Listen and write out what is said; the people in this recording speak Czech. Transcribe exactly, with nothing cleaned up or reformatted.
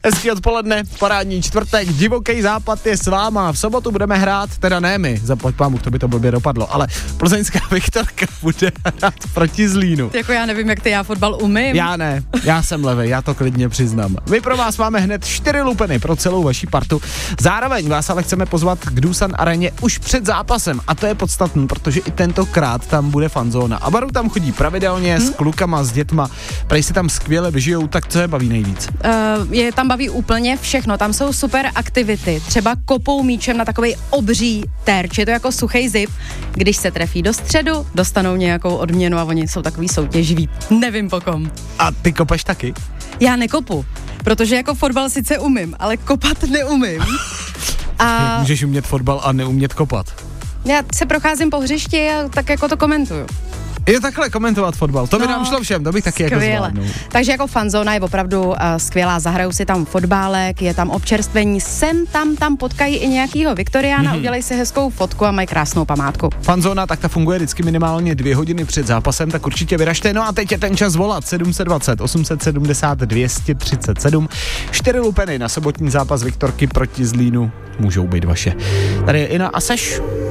Hezký odpoledne, parádní čtvrtek, divoký západ je s váma. V sobotu budeme hrát, teda ne my, zaplať pámu, to by to blbě dopadlo, ale plzeňská Viktorka bude hrát proti Zlínu. Jako já nevím, jak ty, já fotbal umím. Já ne, já jsem levej, já to klidně přiznám. My pro vás máme hned čtyři lupeny pro celou vaši partu. Zároveň vás ale chceme pozvat k Doosan aréně už před zápasem a to je podstatné, protože i tentokrát tam bude fanzóna. A Baru tam chodí pravidelně hmm? s klukama, s dětma, prej se tam skvěle vyžijou, tak co je baví nejvíc? Uh, je tam baví úplně všechno, tam jsou super aktivity, třeba kopou míčem na takovej obří terč, je to jako suchej zip, když se trefí do středu, dostanou nějakou odměnu a oni jsou takový soutěživí, nevím po kom. A ty kopeš taky? Já nekopu, protože jako fotbal sice umím, ale kopat neumím. A Jak můžeš umět fotbal a neumět kopat? Já se procházím po hřišti a tak jako to komentuju. Je takhle komentovat fotbal, to by no, nám šlo všem, to bych taky skvěle. jako zvládnul. Takže jako fanzóna je opravdu uh, skvělá, zahrajou si tam fotbálek, je tam občerstvení, sem tam tam potkají i nějakýho Viktoriána, mm-hmm. udělají si hezkou fotku a mají krásnou památku. Fanzóna, tak ta funguje vždycky minimálně dvě hodiny před zápasem, tak určitě vyražte. No a teď je ten čas volat sedm set dvacet, osm set sedmdesát, dvě stě třicet sedm. Čtyři lupeny na sobotní zápas Viktorky proti Zlínu můžou být vaše. Tady je Ina a Seš.